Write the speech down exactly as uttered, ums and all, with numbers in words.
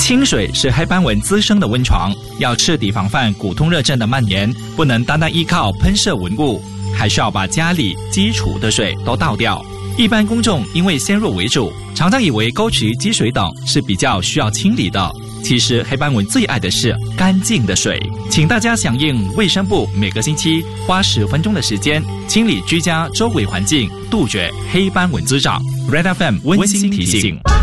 清水是黑斑纹滋生的温床，要彻底防范骨痛热症的蔓延，不能单单依靠喷射纹物，还需要把家里基础的水都倒掉。一般公众因为先入为主，常常以为沟渠、积水等是比较需要清理的，其实黑斑纹最爱的是干净的水。请大家响应卫生部每个星期花十分钟的时间清理居家周围环境，杜绝黑斑纹滋长。Red F M 温馨提醒。